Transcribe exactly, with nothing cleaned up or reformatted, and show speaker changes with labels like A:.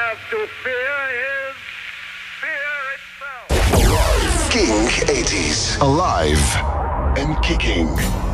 A: have to fear is fear itself.
B: King eighties. Alive and kicking.